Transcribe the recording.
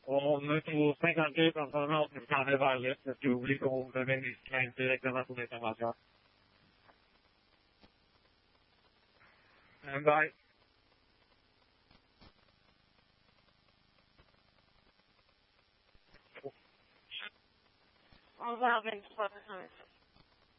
On est au 52 en ce moment, on s'en va vers l'est. Est-ce que vous voulez qu'on vous amène les citoyens directement sur l'intervention? Bye. On va 23.